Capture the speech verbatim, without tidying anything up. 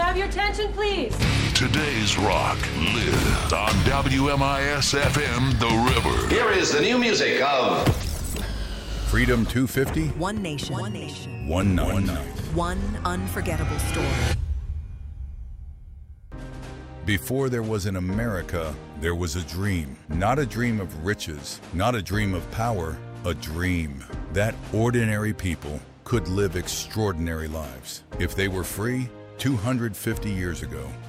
have your attention, please? Today's rock lives on W M I S F M The River. Here is the new music of Freedom two fifty. One nation. One nation. One night. One night. One unforgettable story. Before there was an America, there was a dream. Not a dream of riches, not a dream of power, a dream that ordinary people could live extraordinary lives. If they were free, two hundred fifty years ago,